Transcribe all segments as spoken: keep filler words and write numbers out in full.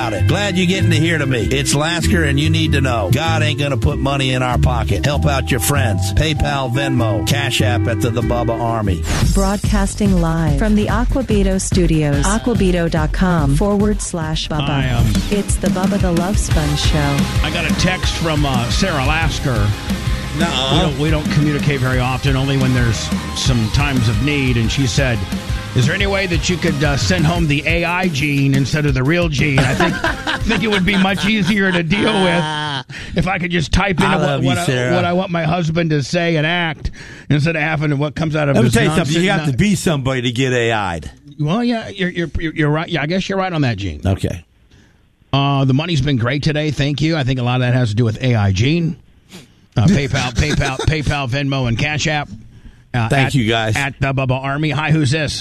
about it. Glad you're getting to hear to me. It's Lasker, and you need to know. God ain't going to put money in our pocket. Help out your friends. PayPal, Venmo, Cash App at the, the Bubba Army. Broadcasting live from the Aquabito Studios. Aquabito.com forward slash Bubba. I, um, it's the Bubba the Love Sponge Show. I got a text from uh, Sarah Lasker. No, we don't, we don't communicate very often, only when there's some times of need. And she said, is there any way that you could uh, send home the A I gene instead of the real gene? I think I think it would be much easier to deal with if I could just type in I what, love what, you, I, what I want my husband to say and act instead of having what comes out of Let me his tell you nonsense. something. You have to be somebody to get A I'd. Well, yeah, you're, you're, you're right. Yeah, I guess you're right on that, Gene. Okay. Uh, the money's been great today. Thank you. I think a lot of that has to do with A I Gene. Uh, PayPal, PayPal, PayPal, Venmo, and Cash App. Uh, Thank at, you, guys. At the Bubba Army. Hi, who's this?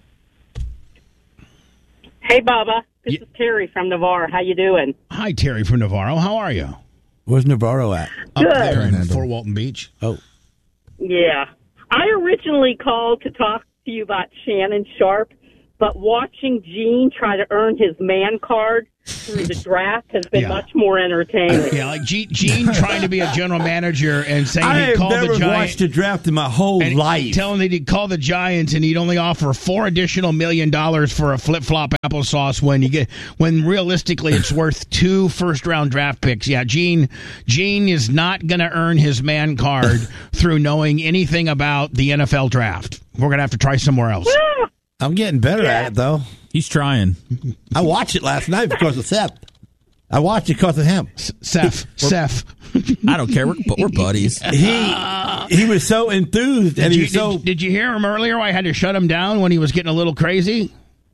Hey, Bubba. This Y- is Terry from Navarre. How you doing? Hi, Terry from Navarro. How are you? Where's Navarro at? Up Good. there in Fort Walton Beach. Oh. Yeah. I originally called to talk to you about Shannon Sharp, but watching Gene try to earn his man card through the draft has been Yeah. much more entertaining. Yeah, like Gene, Gene trying to be a general manager and saying I he'd have call never the Giants. watched a draft in my whole And life. telling that he'd call the Giants and he'd only offer four additional million dollars for a flip flop applesauce when you get when realistically it's worth two first round draft picks. Yeah, Gene Gene is not going to earn his man card through knowing anything about the N F L draft. We're going to have to try somewhere else. I'm getting better Yeah. at it, though. He's trying. I watched it last night because of Seth. I watched it because of him. Seth, Seth. I don't care. We're, but we're buddies. He he was so enthused, and Did he you, was so. did, did you hear him earlier? I had to shut him down when he was getting a little crazy.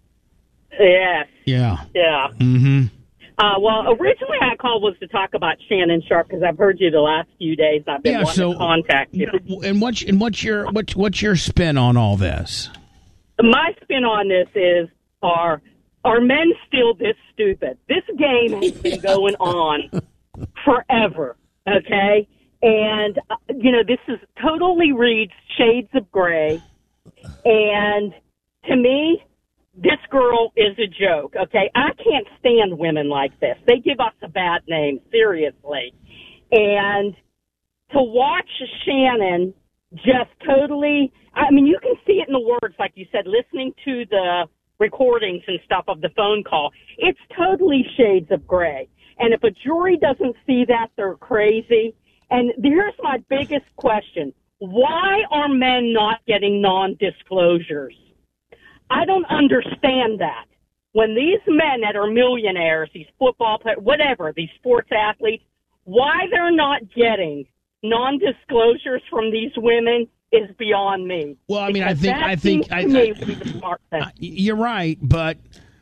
Yes. Yeah. Yeah. Mm-hmm. Uh, well, originally I called was to talk about Shannon Sharp because I've heard you the last few days. I've been Yeah. wanting So, to contact you. and what's and what's your what's what's your spin on all this? My spin on this is, are are men still this stupid? This game has been going on forever, okay? And, uh, you know, this is totally reads Shades of Grey. And to me, this girl is a joke, okay? I can't stand women like this. They give us a bad name, seriously. And to watch Shannon just totally, I mean, you can see it in the words, like you said, listening to the recordings and stuff of the phone call. It's totally Shades of Grey. And if a jury doesn't see that, they're crazy. And here's my biggest question. Why are men not getting non-disclosures? I don't understand that. When these men that are millionaires, these football players, whatever, these sports athletes, why they're not getting non-disclosures from these women is beyond me. Well, I mean, I Because think that I think seems I, to me I, to be the smart thing. I- you're right, but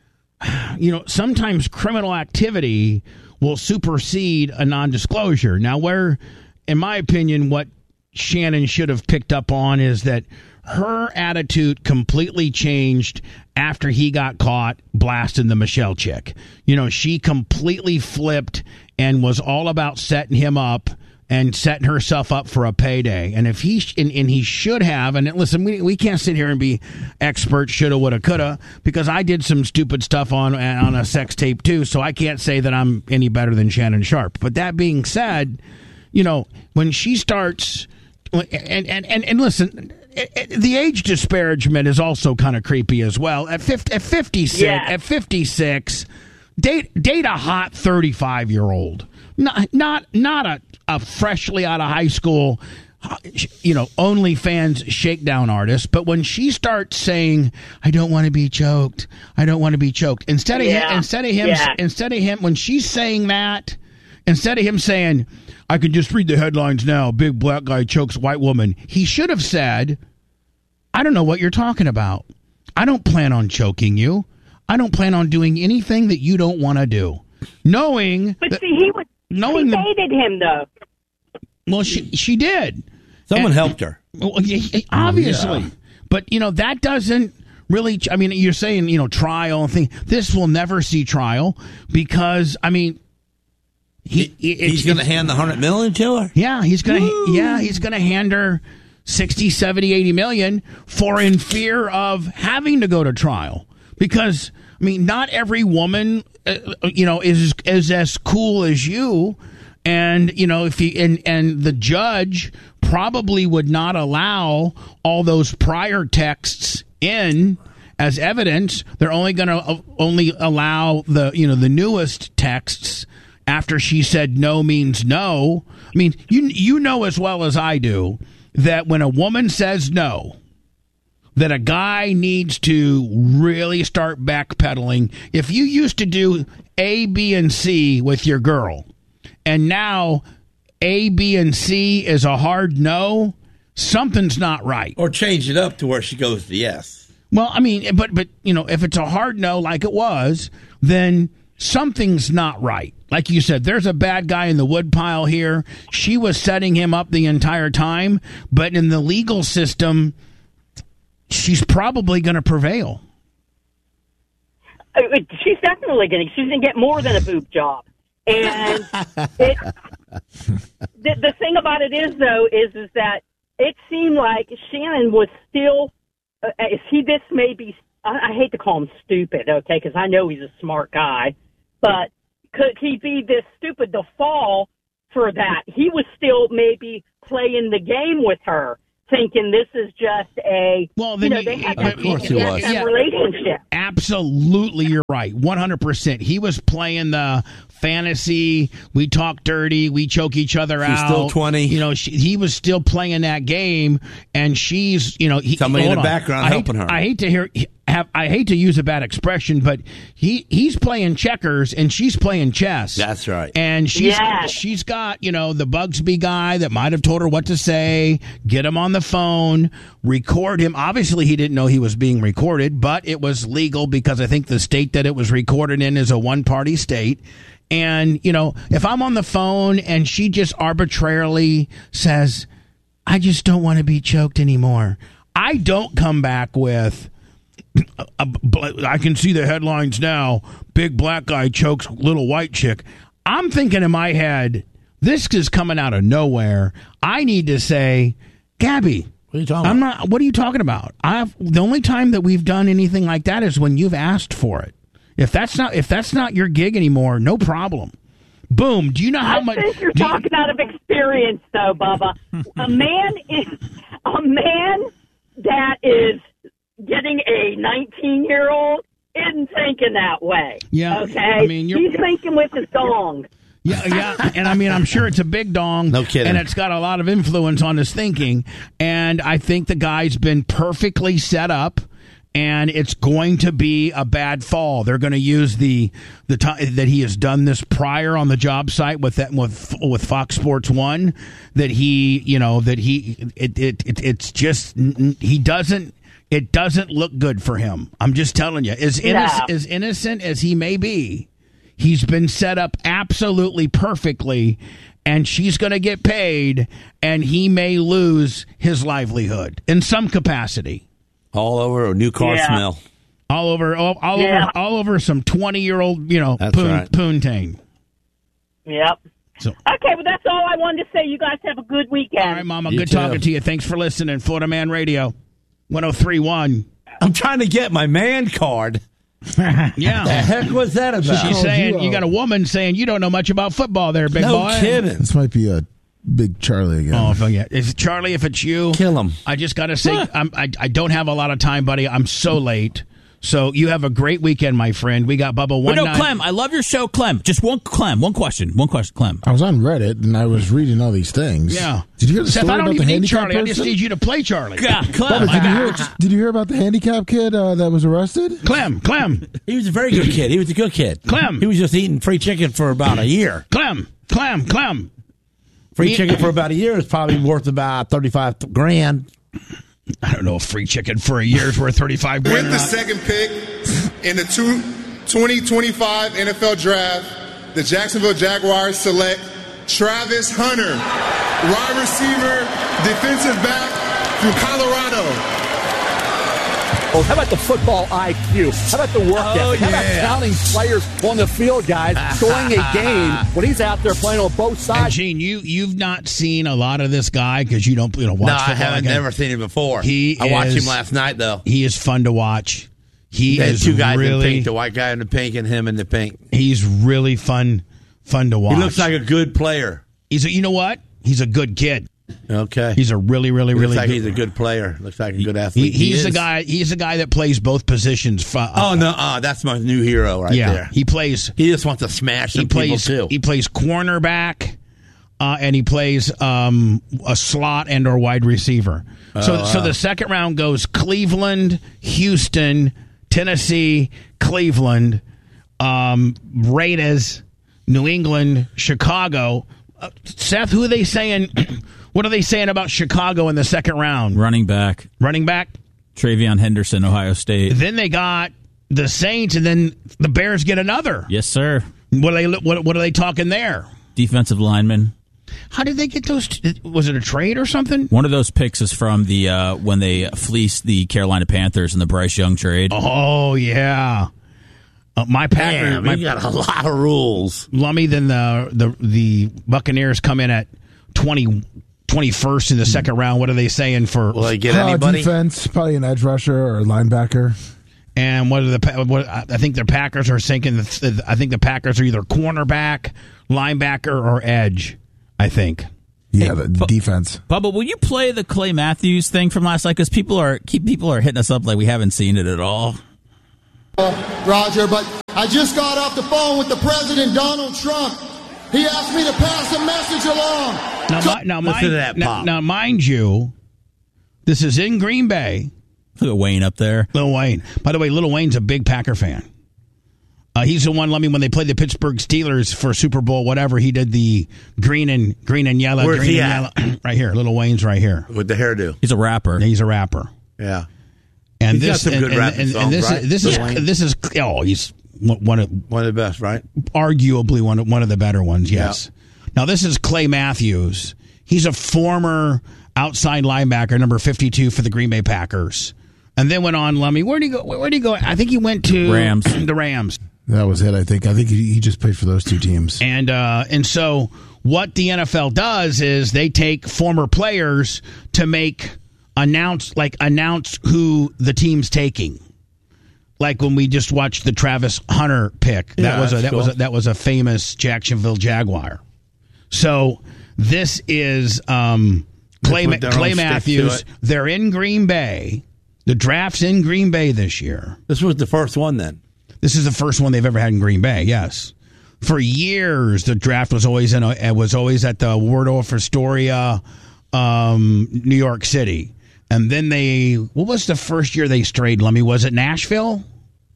you know, sometimes criminal activity will supersede a non-disclosure. Now, where, in my opinion, what Shannon should have picked up on is that her attitude completely changed after he got caught blasting the Michelle chick. You know, she completely flipped and was all about setting him up and setting herself up for a payday. And if he and, and he should have, and listen, we we can't sit here and be experts, shoulda, woulda, coulda, because I did some stupid stuff on on a sex tape too, so I can't say that I'm any better than Shannon Sharp. But that being said, you know, when she starts, and and and, and listen, the age disparagement is also kind of creepy as well. At fifty, at fifty-six, Yeah. at fifty-six, date date a hot thirty-five year old, not not not a, a freshly out of high school, you know, OnlyFans shakedown artist. But when she starts saying, "I don't want to be choked, I don't want to be choked," instead of Yeah. him, instead of him, Yeah. instead of him, when she's saying that, instead of him saying, "I can just read the headlines now, big black guy chokes white woman," he should have said, "I don't know what you're talking about. I don't plan on choking you. I don't plan on doing anything that you don't want to do." Knowing But that, see, he was, knowing she the, dated him, though. well, she she did. Someone And- helped her. Well, y- y- obviously, yeah. but you know that doesn't really. I mean, you're saying you know trial and thing. This will never see trial because I mean, he, He- it's- he's going to hand the hundred million to her. Yeah, he's gonna. Yeah, he's gonna hand her sixty, seventy, eighty million for in fear of having to go to trial. Because I mean, not every woman uh, you know, is is as cool as you. And, you know, if he and, and the judge probably would not allow all those prior texts in as evidence. They're only going to only allow the, you know, the newest texts after she said no means no. I mean, you you know as well as I do that when a woman says no, that a guy needs to really start backpedaling. If you used to do A, B, and C with your girl, and now A, B, and C is a hard no, something's not right. Or change it up to where she goes to yes. Well, I mean, but, but you know, if it's a hard no like it was, then something's not right. Like you said, there's a bad guy in the woodpile here. She was setting him up the entire time, but in the legal system, she's probably going to prevail. She's definitely going to. She's going to get more than a boob job. And it, the, the thing about it is, though, is is that it seemed like Shannon was still. Uh, is he this maybe? I, I hate to call him stupid, okay, because I know he's a smart guy, but could he be this stupid to fall for that? He was still maybe playing the game with her, thinking this is just a, well, then you know, you, they have of a course he was. Yeah. relationship. Absolutely, you're right. one hundred percent. He was playing the fantasy, we talk dirty, we choke each other she's out. Still twenty. You know, she, he was still playing that game, and she's, you know, he, somebody in the on. background I helping hate, her. I hate to hear. Have, I hate to use a bad expression, but he, he's playing checkers and she's playing chess. That's right. And she's Yes. she's got, you know, the Bugsby guy that might have told her what to say, get him on the phone, record him. Obviously, he didn't know he was being recorded, but it was legal because I think the state that it was recorded in is a one-party state. And, you know, if I'm on the phone and she just arbitrarily says, I just don't want to be choked anymore, I don't come back with, I can see the headlines now, big black guy chokes little white chick. I'm thinking in my head, this is coming out of nowhere. I need to say, Gabby, what are you talking I'm about? not. What are you talking about? I've the only time that we've done anything like that is when you've asked for it. If that's not if that's not your gig anymore, no problem. Boom. Do you know how I much? think you're do you- talking out of experience, though, Bubba. A man is a man that is getting a nineteen-year-old isn't thinking that way. Yeah, okay. I mean, you're- he's thinking with his dong. Yeah, yeah, and I mean, I'm sure it's a big dong. No kidding. And it's got a lot of influence on his thinking. And I think the guy's been perfectly set up, and it's going to be a bad fall. They're going to use the the time that he has done this prior on the job site with that with with Fox Sports One. That he, you know, that he it it, it it's just he doesn't. It doesn't look good for him. I'm just telling you, as innocent, No. as innocent as he may be, he's been set up absolutely perfectly, and she's going to get paid, and he may lose his livelihood in some capacity. All over a new car Yeah. smell. All over, all, all Yeah. over, all over some twenty-year-old, you know, That's poon, right. poontang. Yep. So, Okay, well, that's all I wanted to say. You guys have a good weekend. all right, Mama, You good too. talking to you. Thanks for listening. Florida Man Radio, one oh three point one. I'm trying to get my man card. Yeah. The heck was that about? She's called saying, you you out. got a woman saying you don't know much about football there, big no boy. kidding. This might be a big Charlie again. Oh, if- yeah. If Charlie, if it's you, Kill him. I just got to say, I'm, I, I don't have a lot of time, buddy. I'm so late. So you have a great weekend, my friend. We got Bubba But one no, nine. Clem, I love your show, Clem. Just one, Clem, one question. One question, Clem. I was on Reddit and I was reading all these things. Yeah. Did you hear the Seth, story I don't about the even need handicap Charlie. I just person? need you to play Charlie. God, Clem, Bubba, I did, you got hear, did you hear about the handicap kid uh, that was arrested? Clem, Clem, He was a very good kid. He was a good kid. Clem. He was just eating free chicken for about a year. Clem, Clem, Clem. Free He- chicken for about a year is probably worth about thirty-five grand. I don't know if free chicken for a year's worth thirty-five grand. With or the not. second pick in the two, twenty twenty-five N F L Draft, the Jacksonville Jaguars select Travis Hunter, wide receiver, defensive back from Colorado. Oh, how about the football I Q? How about the work ethic? How about counting players on the field, guys, scoring a game when he's out there playing on both And sides? Gene, you you've not seen a lot of this guy because you don't you know watch No, I football haven't like I- never seen him before. He I watched is- him last night, though. He is fun to watch. He They had is two guys really, in pink, the white guy in the pink and him in the pink. He's really fun, fun to watch. He looks like a good player. He's a, you know what? He's a good kid. Okay. He's a really, really, He really looks like good. he's a good player. Looks like a good He, athlete. he's He the is. guy. He's the guy that plays both positions. Uh, Oh no, uh, that's my new hero right yeah, there. he plays. He just wants to smash some He plays. people too. He plays cornerback, uh, and he plays um, a slot and or wide receiver. So, Oh, so wow. the second round goes Cleveland, Houston, Tennessee, Cleveland, um, Raiders, New England, Chicago. Uh, Seth, who are they saying? What are they saying about Chicago in the second round? Running back. Running back. Travion Henderson, Ohio State. Then they got the Saints, and then the Bears get another. Yes, sir. What are they? What, what are they talking there? Defensive lineman. How did they get those? T- was it a trade or something? One of those picks is from the uh, when they fleeced the Carolina Panthers in the Bryce Young trade. Oh yeah, uh, my Packers. Damn, My we got a lot of rules. Lummy. Then the the the Buccaneers come in at twenty. twenty-first in the second round. What are they saying for? Will they get Uh, anybody? defense, probably an edge rusher or linebacker. And what are the? Pa- What I think the Packers are thinking. I think the Packers are either cornerback, linebacker, or edge. I think. Yeah, Hey, the bu- defense. Bubba, will you play the Clay Matthews thing from last night? Because people are keep people are hitting us up like we haven't seen it at all. Uh, Roger, but I just got off the phone with the president, Donald Trump. He asked me to pass a message along. Now, So- mi- now, Listen mind, to that now, pop. now, mind you, this is in Green Bay. Look at Wayne up there. Lil Wayne. By the way, Lil Wayne's a big Packer fan. Uh, he's the one. Let me when they played the Pittsburgh Steelers for Super Bowl, whatever. He did the green and green and yellow. Where's green he and at? yellow. Right here, Lil Wayne's right here. With the hairdo. He's a rapper. He's a rapper. Yeah. And He's got this some and, good and, rapping and, songs, and this right? is this is Lil Wayne? this is oh he's one of One of the best, right? arguably one of, one of the better ones. Yes. Now this is Clay Matthews. He's a former outside linebacker, number fifty-two for the Green Bay Packers, and then went on. Lummy, where did he go? Where did he go? I think he went to Rams. The Rams. That was it, I think. I think he, he just played for those two teams. And uh, and so what the N F L does is they take former players to make announce like announce who the team's taking. Like when we just watched the Travis Hunter pick, that Yeah, was a that's that was a, cool. that was a famous Jacksonville Jaguar. So this is um, Clay, put their Clay own stick to Matthews. it. They're in Green Bay. The draft's in Green Bay this year. This was the first one then. This is the first one they've ever had in Green Bay. Yes, for years the draft was always in. A, it was always at the Waldorf Astoria, um, New York City, and then they. What was the first year they strayed? Lummy, was it Nashville?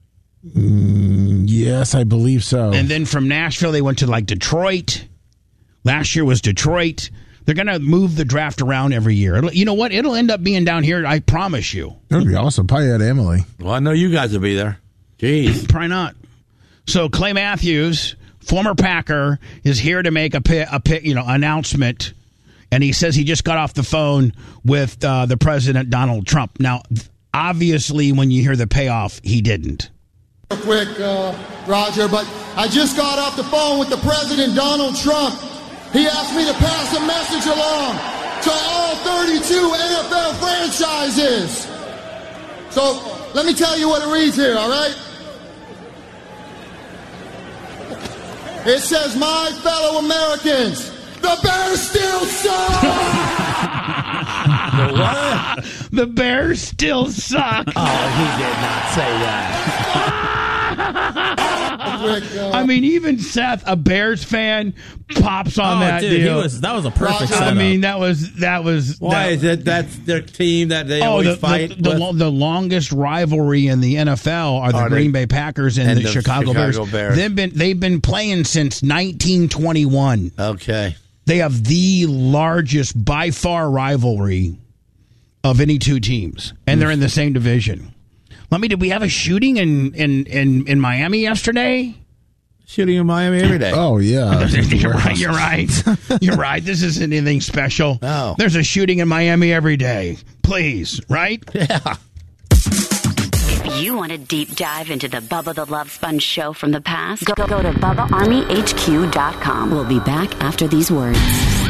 Yes, I believe so. And then from Nashville they went to like Detroit. Last year was Detroit. They're going to move the draft around every year. It'll, you know what? It'll end up being down here. I promise you. That would be awesome. Probably at Emily. Well, I know you guys will be there. Jeez. Probably not. So Clay Matthews, former Packer, is here to make a, pi- a pi- you know announcement, and he says he just got off the phone with uh, the president Donald Trump. Now, obviously, when you hear the payoff, he didn't. Real quick, uh, Roger, but I just got off the phone with the president, Donald Trump. He asked me to pass a message along to all thirty-two N F L franchises. So let me tell you what it reads here, all right? It says, my fellow Americans, the Bears still suck! The what? The Bears still suck. Oh, he did not say that. Quick, uh, I mean, even Seth, a Bears fan, pops on oh, that dude, deal. he was that was a perfect Roger. I setup. mean, that was that was. Why that, is it that's their team that they Oh, always the, fight the, the, with? lo- the longest rivalry in the N F L are the Are they- Green Bay Packers and, and the, the Chicago, Chicago Bears. Bears. They've been they've been playing since nineteen twenty-one. Okay. They have the largest by far rivalry of any two teams, and they're in the same division. Let me. Did we have a shooting in in in, in Miami yesterday? Shooting in Miami every day. Oh, yeah. You're right. You're right. You're right. This isn't anything special. No. There's a shooting in Miami every day. Please, right? Yeah. If you want a deep dive into the Bubba the Love Sponge show from the past, go, go to Bubba Army H Q dot com. We'll be back after these words.